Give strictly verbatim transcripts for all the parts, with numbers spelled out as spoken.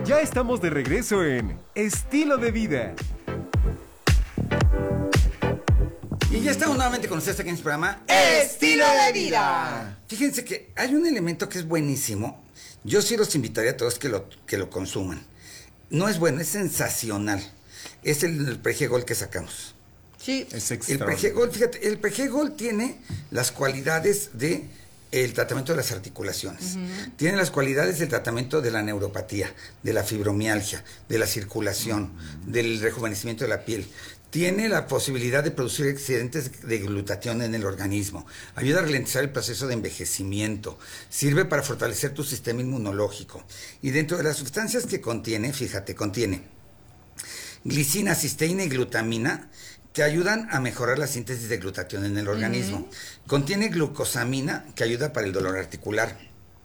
Ya estamos de regreso en Estilo de Vida. Y ya estamos nuevamente con ustedes aquí en este programa Estilo de Vida. Fíjense que hay un elemento que es buenísimo. Yo sí los invitaría a todos que lo, que lo consuman. No es bueno, es sensacional. Es el, el Pregol que sacamos. Sí. Es El Pregol, fíjate, el Pregol tiene las cualidades de el tratamiento de las articulaciones. Uh-huh. Tiene las cualidades del tratamiento de la neuropatía, de la fibromialgia, de la circulación, uh-huh. del rejuvenecimiento de la piel. Tiene la posibilidad de producir excedentes de glutatión en el organismo. Ayuda a ralentizar el proceso de envejecimiento. Sirve para fortalecer tu sistema inmunológico. Y dentro de las sustancias que contiene, fíjate, contiene glicina, cisteína y glutamina, que ayudan a mejorar la síntesis de glutatión en el organismo. Uh-huh. Contiene glucosamina, que ayuda para el dolor articular.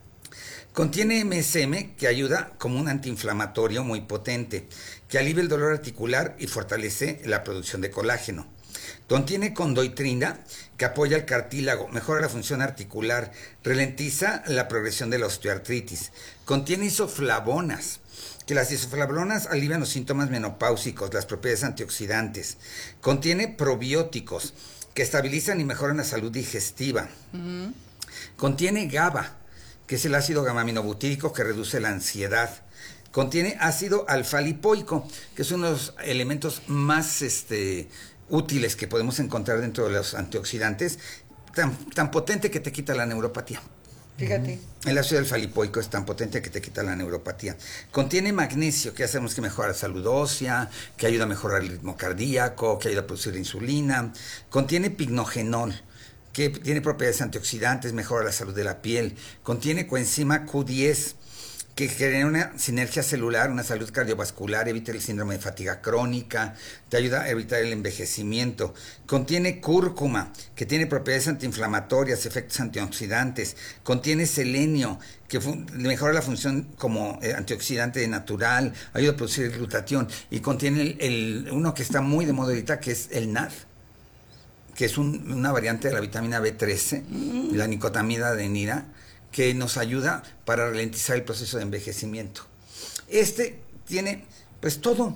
Contiene M S M, que ayuda como un antiinflamatorio muy potente, que alivia el dolor articular y fortalece la producción de colágeno. Contiene condoitrina, que apoya el cartílago, mejora la función articular, ralentiza la progresión de la osteoartritis. Contiene isoflavonas, que las isoflavonas alivian los síntomas menopáusicos, las propiedades antioxidantes. Contiene probióticos, que estabilizan y mejoran la salud digestiva. Uh-huh. Contiene GABA, que es el ácido gamma-aminobutírico que reduce la ansiedad. Contiene ácido alfa-lipoico, que es uno de los elementos más este, útiles que podemos encontrar dentro de los antioxidantes, tan, tan potente que te quita la neuropatía. Fíjate. El ácido alfa-lipoico es tan potente que te quita la neuropatía. Contiene magnesio, que hacemos que mejora la salud ósea, que ayuda a mejorar el ritmo cardíaco, que ayuda a producir insulina. Contiene pignogenol, que tiene propiedades antioxidantes, mejora la salud de la piel. Contiene coenzima Q diez, que genera una sinergia celular, una salud cardiovascular, evita el síndrome de fatiga crónica, te ayuda a evitar el envejecimiento. Contiene cúrcuma, que tiene propiedades antiinflamatorias, efectos antioxidantes. Contiene selenio, que mejora la función como eh, antioxidante natural, ayuda a producir el glutatión. Y contiene el, el, uno que está muy de moda ahorita, que es el N A D, que es un, una variante de la vitamina B trece, mm. la nicotamida adenina, que nos ayuda para ralentizar el proceso de envejecimiento. Este tiene, pues, todo.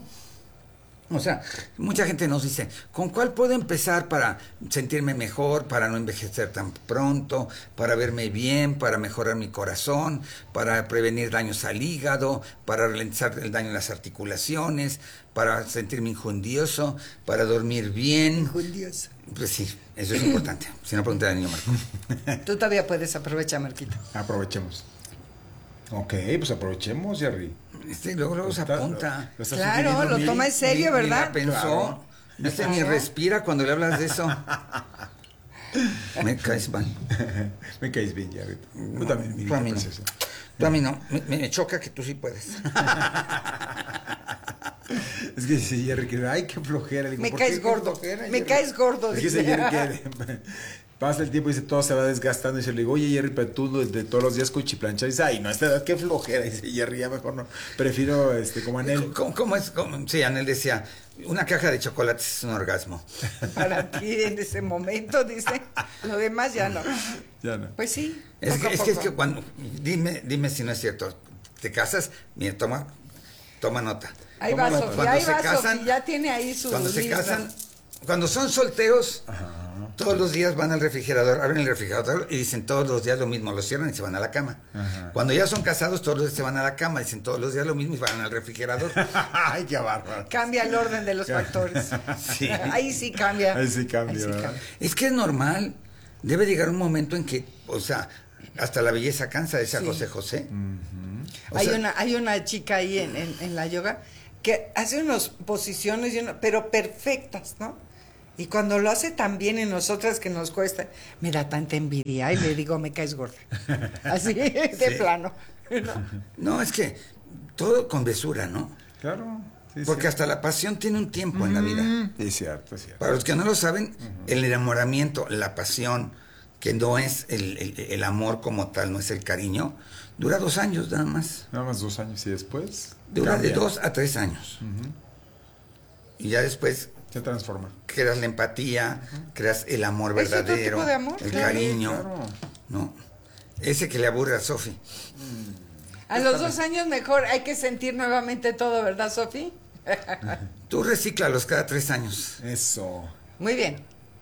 O sea, mucha gente nos dice, ¿con cuál puedo empezar para sentirme mejor, para no envejecer tan pronto, para verme bien, para mejorar mi corazón, para prevenir daños al hígado, para ralentizar el daño en las articulaciones, para sentirme injundioso, para dormir bien? Injundioso. Pues sí, eso es importante. Si no, pregúntale al niño Marco. Tú todavía puedes aprovechar, Marquito. Aprovechemos. Ok, pues aprovechemos, Jerry. Este luego luego se apunta. Lo claro, lo toma en serio, ni, ¿verdad? Ni la pensó. Claro. Este ni respira cuando le hablas de eso. Me caes mal. Me caes bien, Jerry. Tú también, mi tú a mí no. Tú a mí no. Me, me choca que tú sí puedes. Es que si Jerry quiere, ay, qué flojera. Digo, me caes gordo. Flojera, me Jerry? caes gordo. Es que ese Jerry quiere. Pasa el tiempo y dice, todo se va desgastando. Y se le digo, oye, Jerry, pero tú de todos los días cuchiplancha. Y dice, ay, no, a esta edad, qué flojera. Y dice, Jerry, ya mejor no. Prefiero, este, como Anel. ¿Cómo, cómo es? Cómo? Sí, Anel decía, una caja de chocolates es un orgasmo. Para ti, en ese momento, dice. Lo demás ya no. Ya no. Pues sí. Es, que, es que es que cuando, dime, dime si no es cierto. Te casas, mira, toma, toma nota. Ahí va, Sofía, cuando ahí se va, casan, Sofía, ya tiene ahí su Cuando lista. se casan, cuando son solteros, ajá, todos los días van al refrigerador, abren el refrigerador y dicen todos los días lo mismo, lo cierran y se van a la cama. Ajá. Cuando ya son casados, todos los días se van a la cama, dicen todos los días lo mismo y van al refrigerador. Ay, qué bárbaro. Cambia el orden de los factores. Sí. Ahí sí cambia. Ahí sí cambia. Ahí sí cambia. Es que es normal. Debe llegar un momento en que, o sea, hasta la belleza cansa, decía sí. José José. Uh-huh. Hay, sea, una, hay una chica ahí en, en, en la yoga que hace unas posiciones, pero perfectas, ¿no? Y cuando lo hace tan bien en nosotras que nos cuesta, me da tanta envidia y le digo, me caes gorda. Así, de sí. plano. ¿No? No, es que todo con besura, ¿no? Claro. Sí, Porque sí. hasta la pasión tiene un tiempo mm, en la vida. Es cierto, es cierto. Para los que no lo saben, uh-huh. el enamoramiento, la pasión, que no es el, el, el amor como tal, no es el cariño, dura dos años nada más. Nada más dos años y después. Dura cambia. de dos a tres años. Uh-huh. Y ya después se transforma. Creas la empatía, uh-huh. creas el amor verdadero, ¿Es otro tipo de amor? el claro, cariño, claro. ¿no? Ese que le aburre a Sofi. Mm. A los dos años mejor hay que sentir nuevamente todo, ¿verdad, Sofi? Tú recíclalos cada tres años. Eso. Muy bien.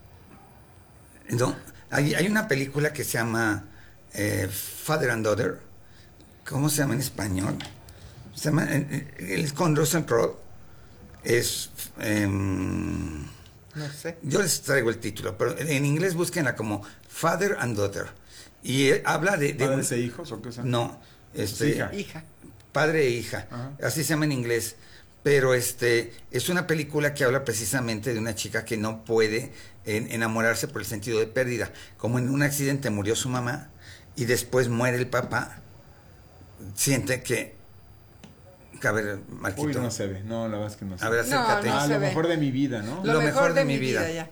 No, hay, hay una película que se llama eh, Father and Daughter. ¿Cómo se llama en español? Se llama, eh, eh, con Russell Crowe. Es... Eh, No sé. Yo les traigo el título, pero en inglés búsquenla como Father and Daughter. Y eh, habla de... de ¿Padres e hijos o qué sea? No, este... Hija. Hija. Padre e hija. Ajá. Así se llama en inglés. Pero este es una película que habla precisamente de una chica que no puede en, enamorarse por el sentido de pérdida. Como en un accidente murió su mamá y después muere el papá, siente que... A ver, Marquito. Uy, no se ve. No, la verdad es que no se A ve. ver, acércate. No, no Ah, se lo ve. mejor de mi vida, ¿no? Lo, mejor, de, mi vida, ya.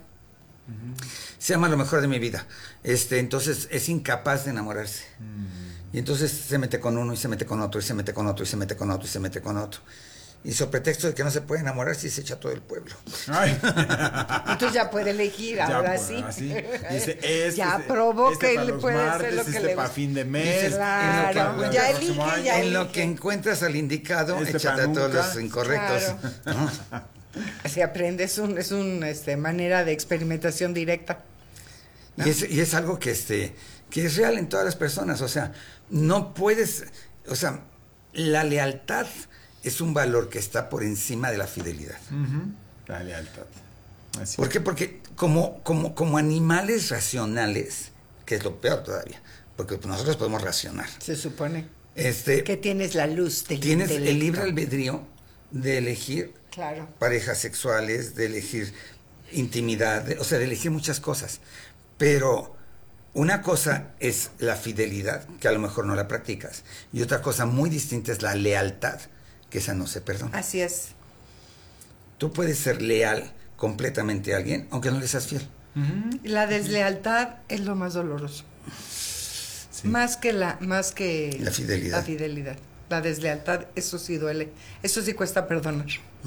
Se llama Lo mejor de mi vida. Este, entonces es incapaz de enamorarse. Mm. Y entonces se mete con uno y se mete con otro y se mete con otro y se mete con otro y se mete con otro. Y sobre pretexto de que no se puede enamorar, sí se echa todo el pueblo. Ay. Entonces ya puede elegir, Ya, ahora pues, sí. así. Dice, este, ya este, probó este que para él los puede hacer martes, lo que este le para gusta. fin de mes. Dices, Claro, en lo que- ya el próximo elige, año. ya En lo elige. que encuentras al indicado, Este échate para a todos nunca. los incorrectos. Claro. ¿no? Se aprende, es un, es un este, manera de experimentación directa. Y, es, y es algo que, este, que es real en todas las personas. O sea, no puedes... O sea, la lealtad es un valor que está por encima de la fidelidad. Ujú. La lealtad. Así. ¿Por qué? Porque como, como, como animales racionales, que es lo peor todavía, porque nosotros podemos racionar. Se supone Este, que tienes la luz del tienes el intelecto. libre albedrío de elegir Claro. parejas sexuales, de elegir intimidad, de- o sea, de elegir muchas cosas. Pero una cosa es la fidelidad, que a lo mejor no la practicas, y otra cosa muy distinta es la lealtad, que esa no se perdona. Así es. Tú puedes ser leal completamente a alguien, aunque no le seas fiel. Ujú. La deslealtad es lo más doloroso. Sí. Más que la, más que La fidelidad. La fidelidad. La deslealtad, eso sí duele. Eso sí cuesta perdonar.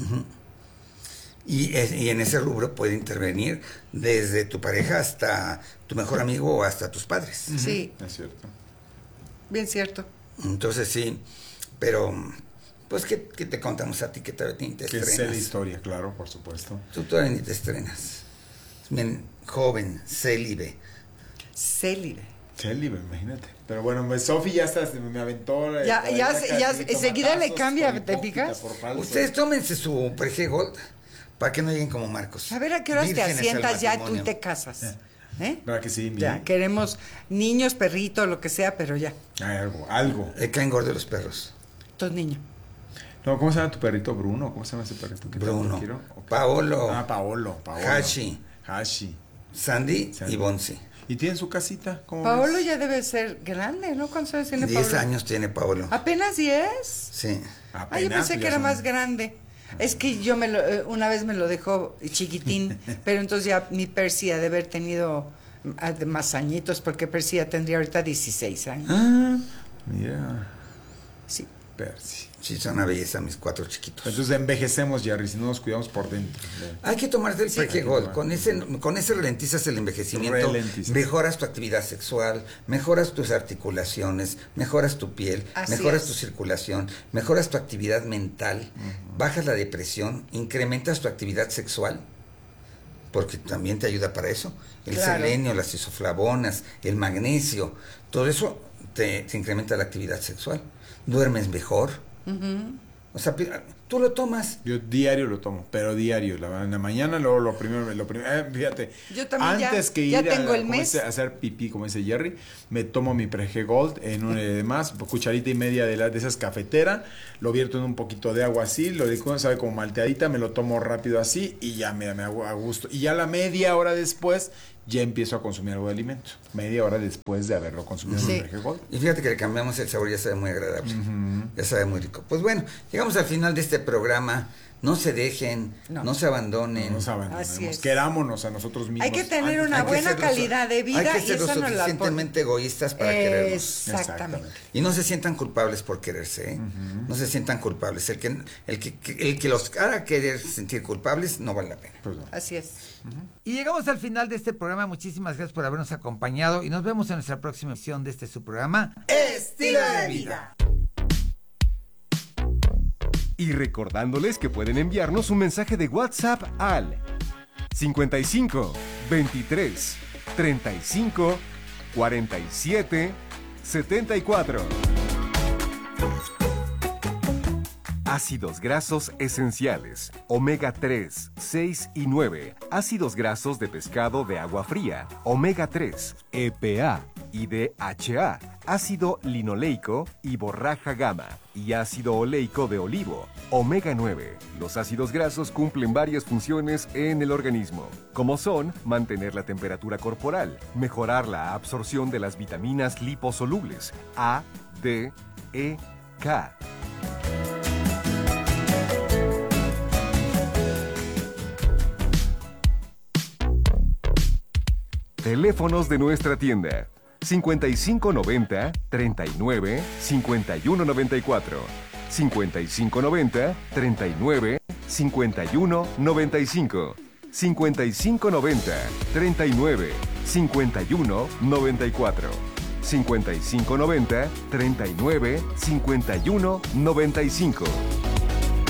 Y, es- y en ese rubro puede intervenir desde tu pareja hasta tu mejor amigo o hasta tus padres. Sí, Es cierto. bien cierto. Entonces sí, pero pues ¿qué, qué te contamos a ti que todavía ni te Que sé la estrenas? historia, claro, por supuesto. Tú todavía ni te estrenas. Bien, joven, célibe. Célibe. Célibe, imagínate. Pero bueno, pues Sofi ya está, me aventó. eh, Ya- por ahí ya la se- cara, ya sí, enseguida le tomatazos cambia, por ¿te hipócrita, fijas? por falso. Ustedes tómense su Perje Gold para que no lleguen como Marcos. A ver a qué horas te Vírgenes al asientas ya y tú matrimonio. te casas. ¿Eh? ¿Verdad que sí? Mi- Ya, queremos niños, perritos, lo que sea, pero ya. Hay algo, algo. Le caen gordos los perros. Tus niños. No, ¿cómo se llama tu perrito? ¿Bruno? ¿Cómo se llama ese perrito? que tanto Bruno. quiero? Ok. Paolo. Ah, Paolo. Paolo. Hashi. Hashi. Sandy, Sandy. y Bonsi. ¿Y tiene su casita? ¿Cómo Paolo ves? ya debe ser grande, ¿no? ¿Cuántos años tiene Diez Paolo? años tiene Paolo. ¿Apenas diez? Sí. Ah, yo Apenas, pensé ya que era son- más grande. Es que yo me lo, eh, una vez me lo dejó chiquitín, pero entonces ya mi Percy ha de haber tenido ah, de más añitos, porque Percy ya tendría ahorita dieciséis años. Ah, mira. Sí. Percy. Sí, son una belleza mis cuatro chiquitos. Entonces envejecemos, Jerry, si no nos cuidamos por dentro. Hay que tomarte el Sí. Perje Hay que Gold. tomar. Con ese, con ese ralentizas el envejecimiento, Ralentizas. mejoras tu actividad sexual, mejoras tus articulaciones, mejoras tu piel, Así mejoras es. tu circulación, mejoras tu actividad mental, bajas la depresión, incrementas tu actividad sexual, porque también te ayuda para eso. El Claro. selenio, las isoflavonas, el magnesio, todo eso te, te incrementa la actividad sexual. Duermes mejor. O sea, pi- tú lo tomas. Yo diario lo tomo, pero diario. La, en la mañana, luego lo primero, lo primero eh, fíjate. Yo también ya- antes que ya ir a, tengo el como mes. dice, a hacer pipí, como dice Jerry, me tomo mi Perje Gold en un eh, más, cucharita y media de, la, de esas cafetera, lo vierto en un poquito de agua así, lo licuo, sabe como malteadita, me lo tomo rápido así y ya me, me hago a gusto. Y ya la media hora después ya empiezo a consumir algo de alimento. Media hora después de haberlo consumido Sí. mi Perje Gold. Y fíjate que le cambiamos el sabor, ya sabe muy agradable. Ya sabe muy rico. Pues bueno, llegamos al final de este programa. No se dejen, no, No. se abandonen. No nos abandonemos, Así es. querámonos a nosotros mismos. Hay que tener antes- una Hay que buena ser lo su- calidad de vida Hay que y ser lo eso no la suficientemente egoístas para querernos. Exactamente. Y no se sientan culpables por quererse, ¿eh? No se sientan culpables. El que, el, que, el que los haga querer sentir culpables no vale la pena. Pues no. Así es. Y llegamos al final de este programa. Muchísimas gracias por habernos acompañado y nos vemos en nuestra próxima edición de este su programa. Estilo de vida. Y recordándoles que pueden enviarnos un mensaje de WhatsApp al cincuenta y cinco, veintitrés, treinta y cinco, cuarenta y siete, setenta y cuatro. Ácidos grasos esenciales, omega tres, seis y nueve, ácidos grasos de pescado de agua fría, omega tres, E P A y D H A, ácido linoleico y borraja gamma, y ácido oleico de olivo, omega nueve. Los ácidos grasos cumplen varias funciones en el organismo, como son mantener la temperatura corporal, mejorar la absorción de las vitaminas liposolubles A, D, E, K. Teléfonos de nuestra tienda: cincuenta y cinco noventa, treinta y nueve, cincuenta y uno noventa y cuatro, cincuenta y cinco noventa, treinta y nueve, cincuenta y uno noventa y cinco, cincuenta y cinco noventa, treinta y nueve, cincuenta y uno noventa y cuatro, cincuenta y cinco noventa, treinta y nueve, cincuenta y uno noventa y cinco.